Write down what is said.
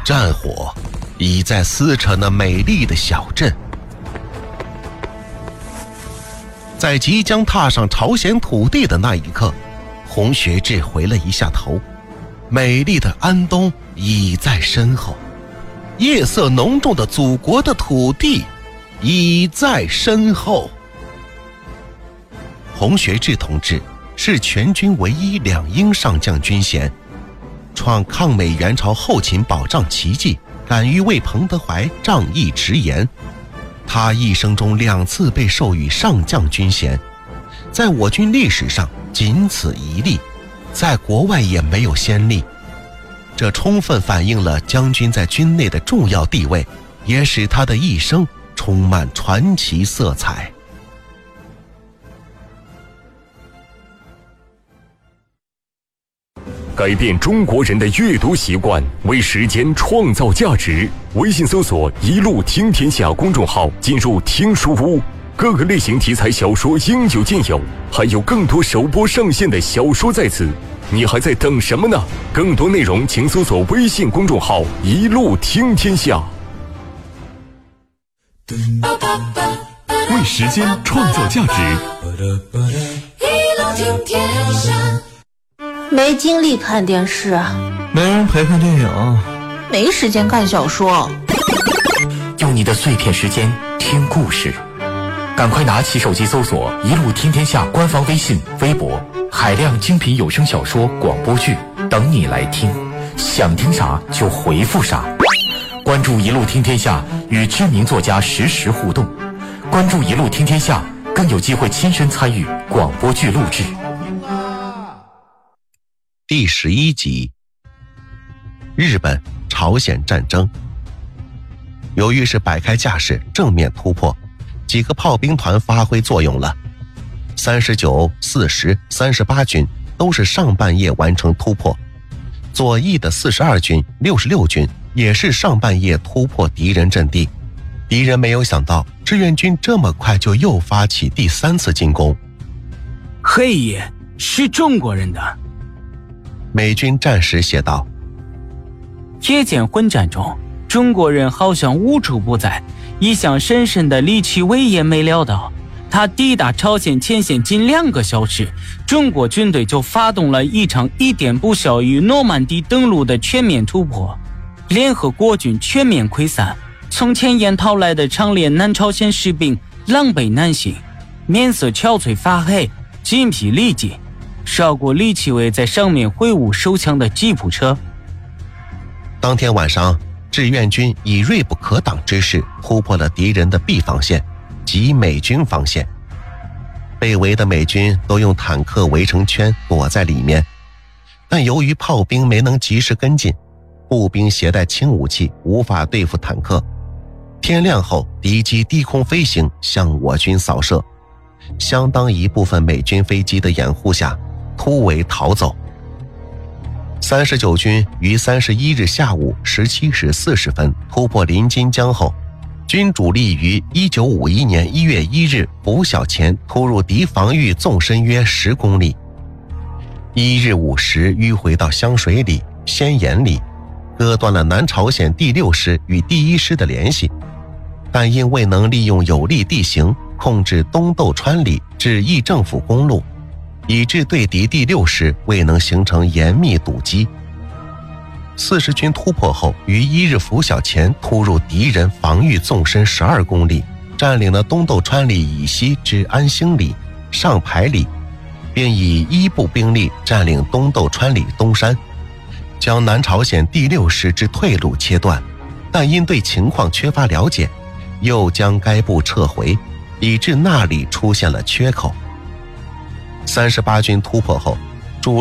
战火已在撕扯那美丽的小镇。在即将踏上朝鲜土地的那一刻，洪学智回了一下头，美丽的安东已在身后，夜色浓重的祖国的土地已在身后。洪学智同志是全军唯一2英上将军衔，创抗美援朝后勤保障奇迹，敢于为彭德怀仗义直言。他一生中2次被授予上将军衔，在我军历史上仅此一例，在国外也没有先例。这充分反映了将军在军内的重要地位，也使他的一生充满传奇色彩。 改变中国人的阅读习惯，为时间创造价值。微信搜索“一路听天下”公众号，进入听书屋，各个类型题材小说应有尽有，还有更多首播上线的小说在此，你还在等什么呢？更多内容请搜索微信公众号“一路听天下”。为时间创造价值， 一路听天下。没精力看电视， 没人陪看电影， 没时间看小说， 用你的碎片时间听故事，赶快拿起手机搜索“一路听天下”官方微信、微博，海量精品有声小说、广播剧等你来听，想听啥就回复啥。关注“一路听天下”，与知名作家实时互动。关注“一路听天下”，更有机会亲身参与广播剧录制。 第11集，日本朝鲜战争。由于是摆开架势，正面突破，几个炮兵团发挥作用了。39、40、38军都是上半夜完成突破，左翼的42军、66军也是上半夜突破敌人阵地。敌人没有想到志愿军这么快就又发起第3次进攻。 黑夜是中国人的， 美军战时写道， 夜间混战中，中国人好像无处不在，一向神圣的李奇微也没料到，他抵达朝鲜前线仅2个小时，中国军队就发动了一场一点不小于诺曼底登陆的全面突破，联合国军全面溃散，从前沿逃来的长连南朝鲜士兵狼狈难行，面色憔悴发黑，筋疲力尽，绕过李奇微在上面挥舞手枪的吉普车。 当天晚上，志愿军以锐不可挡之势突破了敌人的 B 防线，即美军防线。被围的美军都用坦克围成圈躲在里面，但由于炮兵没能及时跟进，步兵携带轻武器无法对付坦克。天亮后，敌机低空飞行向我军扫射，相当一部分美军飞机的掩护下突围逃走。39军于31日下午17时40分突破临津江后，军主力于1951年1月1日拂晓前突入敌防御纵深约10公里。1日5时迂回到香水里、仙岩里，割断了南朝鲜第6师与第1师的联系，但因未能利用有利地形控制东斗川里至义政府公路，以致对敌第6师未能形成严密堵击。40军突破后，于1日拂晓前突入敌人防御纵深12公里，占领了东斗川里以西至安兴里、上排里，并以一部兵力占领东斗川里东山，将南朝鲜第6师之退路切断，但因对情况缺乏了解，又将该部撤回，以致那里出现了缺口。38军突破后，